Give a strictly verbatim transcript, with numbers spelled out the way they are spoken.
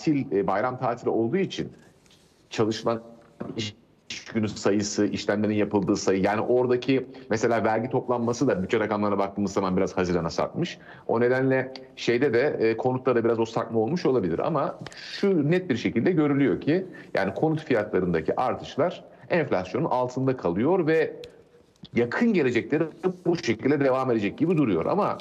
tatil, e, bayram tatili olduğu için çalışılan iş günü sayısı, işlemlerin yapıldığı sayı, yani oradaki mesela vergi toplanması da bütçe rakamlarına baktığımız zaman biraz Haziran'a sarkmış. O nedenle şeyde de e, konutta da biraz o sarkma olmuş olabilir ama şu net bir şekilde görülüyor ki yani konut fiyatlarındaki artışlar enflasyonun altında kalıyor ve yakın gelecekte de bu şekilde devam edecek gibi duruyor ama